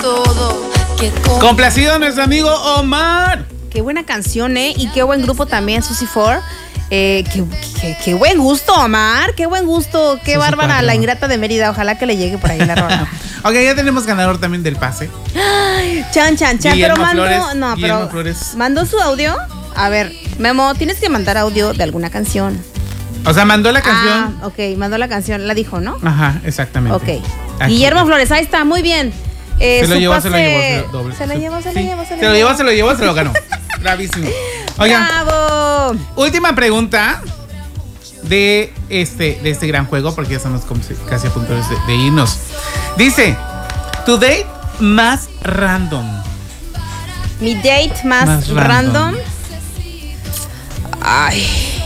todo. Complacido a nuestro amigo Omar. Qué buena canción, y qué buen grupo también, Susie 4. Qué buen gusto, Omar. Qué buen gusto. Qué bárbara 4. la ingrata de Mérida. Ojalá que le llegue por ahí la rola. Ok, ya tenemos ganador también del pase. Ay, chan. Guillermo Pero mandó. Flores, No, Guillermo pero. Flores. ¿Mandó su audio? A ver, Memo, tienes que mandar audio de alguna canción. O sea, mandó la canción. Ah, ok, mandó la canción. La dijo, ¿no? Ajá, exactamente. Ok. Aquí. Guillermo Flores, ahí está, muy bien. Se lo su llevó, pase- doble. Se lo llevó. Se lo ganó. Bravísimo. Oigan, ¡Bravo! última pregunta de este gran juego, porque ya estamos casi a punto de irnos. Dice, tu date más random. Mi date más random. Ay.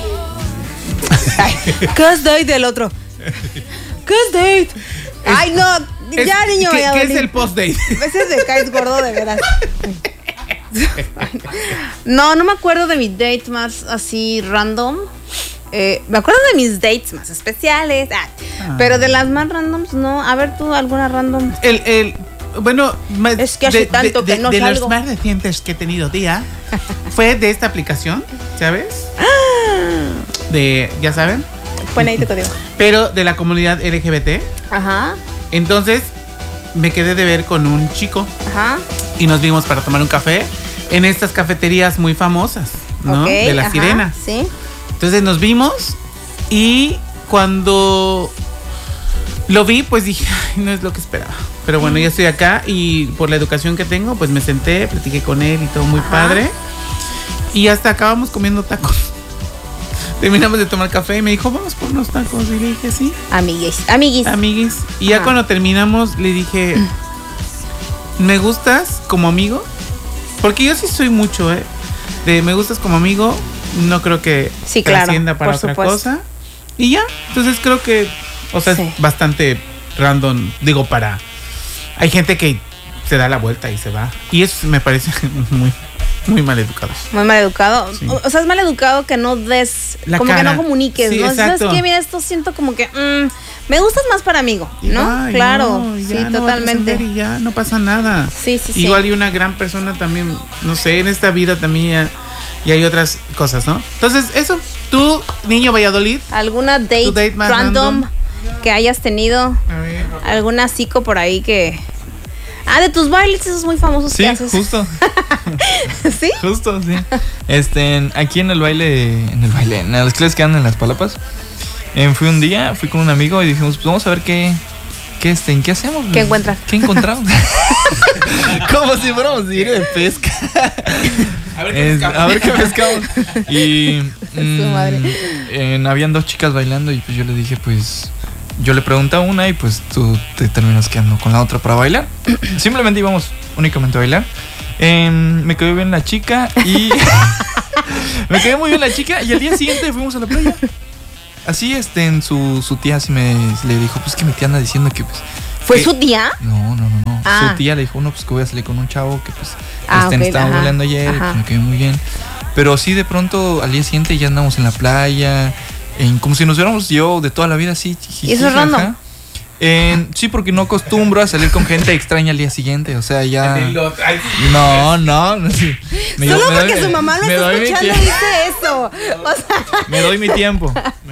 ¿Qué es date del otro? ¿Qué es date? Ay, no. Ya, niño. ¿Qué es el post-date? A veces me caes gordo, de veras. No me acuerdo de mi date más así random. Me acuerdo de mis dates más especiales. Pero de las más randoms, no. A ver, tú, alguna random. Bueno, Es que hace tanto que no de salgo. los más recientes que he tenido, tía, fue de esta aplicación, ¿sabes? Ya saben. Bueno, ahí te digo. Pero de la comunidad LGBT. Ajá. Entonces, me quedé de ver con un chico. Ajá. Y nos vimos para tomar un café en estas cafeterías muy famosas, ¿no? Ok, de La ajá, Sirena. Sí. Entonces nos vimos y cuando lo vi, pues dije, ay, no es lo que esperaba. Pero bueno, ya estoy acá y por la educación que tengo, pues me senté, platiqué con él y todo muy padre. Y hasta acabamos comiendo tacos. Terminamos de tomar café y me dijo, vamos por unos tacos. Y le dije, sí. Amiguis. Y ya cuando terminamos, le dije, ¿me gustas como amigo? Porque yo sí soy mucho, de me gustas como amigo, no creo que Sí, claro, trascienda para por otra supuesto. cosa. Y ya, entonces creo que, o sea, Sí. es bastante random, digo, hay gente que se da la vuelta y se va. Y eso me parece muy mal educado. Muy mal educado. Sí. O sea, es mal educado que no des, La como cara. que no comuniques, Sí, ¿no? exacto. ¿Sabes qué? Mira, esto siento como que me gustas más para amigo, ¿no? Ay, Claro, no, sí, ya no va a totalmente. trascender y ya no pasa nada. Sí. Igual y una gran persona también, no sé, en esta vida también y hay otras cosas, ¿no? Entonces, eso, tú, niño Valladolid. ¿Alguna ¿Tu date más random random? que hayas tenido? A ver. ¿Alguna psico por ahí que... de tus bailes esos muy famosos Sí, que haces. justo. ¿Sí? Justo, sí. Aquí en las clases que dan en las Palapas, fui un día, fui con un amigo y dijimos, pues vamos a ver qué hacemos. ¿Qué encuentras? ¿Qué encontramos? Como si fuéramos diario de pesca. A ver qué pescamos. Y Su madre. habían dos chicas bailando y pues yo le dije, pues yo le pregunté a una y pues tú te terminas quedando con la otra para bailar. Simplemente íbamos únicamente a bailar. Me quedó bien la chica y me quedé muy bien la chica y al día siguiente fuimos a la playa. Así su tía así le dijo, pues que mi tía anda diciendo que pues ¿Fue su tía? no. Ah. Su tía le dijo, no, pues que voy a salir con un chavo que pues Ok, estaba ajá, bailando ayer y ajá. pues me quedé muy bien. Pero sí, de pronto al día siguiente ya andamos en la playa, como si nos hubiéramos llevado de toda la vida así. ¿Y eso es random? Ajá. Sí, porque no acostumbro a salir con gente extraña al día siguiente, o sea, ya... No. Sí. Solo porque su mamá lo me está doy mi escuchando tiempo. dice eso. O sea, Me doy mi tiempo.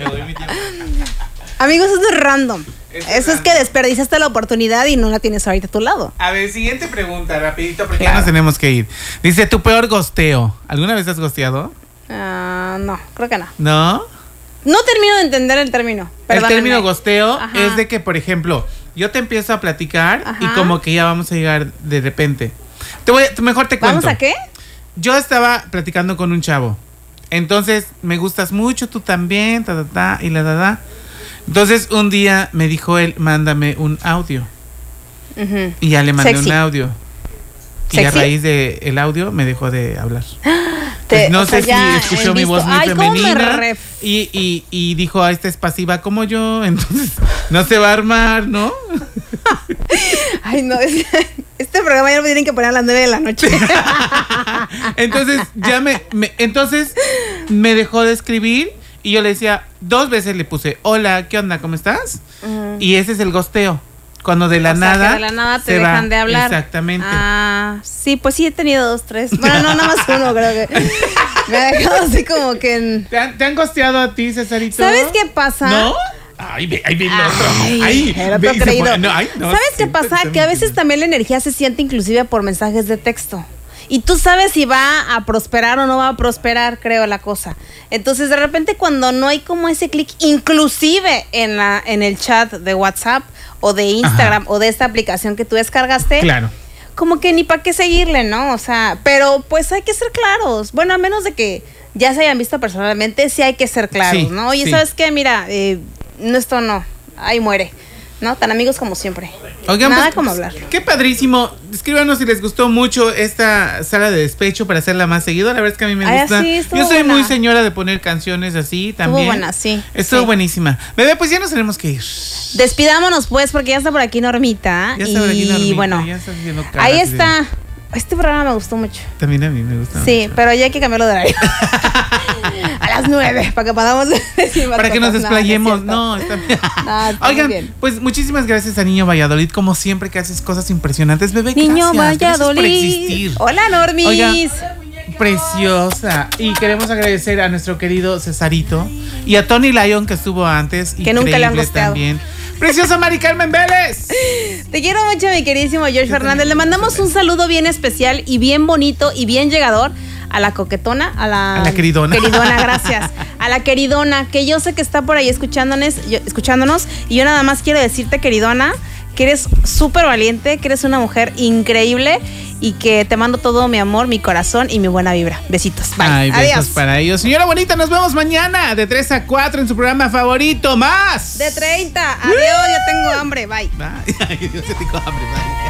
amigos, eso es random. Eso Eso es es que desperdiciaste la oportunidad y no la tienes ahorita a tu lado. A ver, siguiente pregunta, rapidito, porque ya nos tenemos que ir. Dice, tu peor gosteo. ¿Alguna vez has gosteado? No, creo que no. ¿No? No termino de entender el término. El Perdónenme. término gosteo Ajá. es de que, por ejemplo, yo te empiezo a platicar y Ajá. como que ya vamos a llegar de repente. Mejor te cuento. ¿Vamos a qué? Yo estaba platicando con un chavo. Entonces, me gustas mucho, tú también, y la. Entonces, un día me dijo él, mándame un audio. Ujú. Y ya le mandé Sexy. un audio. Y a ¿Sexy? raíz del audio me dejó de hablar. Te- No o sea, sé si ya escuchó he mi visto. voz muy Ay, ¿cómo me femenina ref- y dijo, esta es pasiva como yo, entonces no se va a armar, ¿no? Ay, no, este programa ya lo tienen que poner a las 9 de la noche. Entonces entonces me dejó de escribir y yo le decía, 2 veces le puse, hola, ¿qué onda? ¿Cómo estás? Y ese es el gosteo. Cuando de la O sea, nada. que de la nada te se va. dejan de hablar. Exactamente. Ah, sí, pues sí he tenido 2, 3. Bueno, no, nada más uno, creo que. Me ha dejado así como que en... ¿Te han gosteado a ti, Cesarito? ¿Sabes qué pasa? ¿No? Ahí ve el otro. Ay, el otro ve y se creído. pone- no, ay, no, ¿Sabes qué sí, pasa? pensé Que a muy veces bien. también la energía se siente inclusive por mensajes de texto. Y tú sabes si va a prosperar o no va a prosperar, creo, la cosa. Entonces, de repente, cuando no hay como ese clic, inclusive en el chat de WhatsApp o de Instagram o de esta aplicación que tú descargaste, Claro. como que ni para qué seguirle, ¿no? O sea, pero pues hay que ser claros. Bueno, a menos de que ya se hayan visto personalmente, sí hay que ser claros, Sí, ¿no? Oye, sí. ¿sabes qué? Mira, no, esto no, ahí muere, ¿no? Tan amigos como siempre. Oigan, Nada pues, como hablar. Qué padrísimo. Escríbanos si les gustó mucho esta sala de despecho para hacerla más seguido. La verdad es que a mí me Ay, gusta. sí, estuvo Yo soy buena. muy señora de poner canciones así también. buena, sí, Estuvo sí. buenísima. Bebé, pues ya nos tenemos que ir. Despidámonos pues, porque ya está por aquí Normita. Ya está por aquí, y Normita, bueno, ya está haciendo caras ahí de- está. Este programa me gustó mucho. También a mí me gusta. Sí, mucho. pero ya hay que cambiarlo de horario. A las 9, para que podamos decir más Para que nos cosas. desplayemos. No, No, está bien. No, está muy Oigan, bien. pues muchísimas gracias a Niño Valladolid, como siempre, que haces cosas impresionantes. Bebé, Niño gracias. Gracias por Valladolid. existir. Hola, Normis. Oiga, preciosa. Y queremos agradecer a nuestro querido Cesarito y a Tony Lyon, que estuvo antes. Que nunca le han increíble gosteado. también. Preciosa Mari Carmen Vélez. Te quiero mucho, mi queridísimo George Fernández. Le mandamos un saludo bien especial y bien bonito y bien llegador a la coquetona, a la queridona. Queridona, gracias. A la queridona, que yo sé que está por ahí escuchándonos. Y yo nada más quiero decirte, queridona, que eres súper valiente, que eres una mujer increíble y que te mando todo mi amor, mi corazón y mi buena vibra. Besitos. Bye. Ay, besos Adiós. para ellos. Señora bonita, nos vemos mañana de 3 a 4 en su programa favorito. ¡Más! De 30. Adiós, ya tengo hambre. Bye. Bye. Ay, Dios, ya tengo hambre. Bye.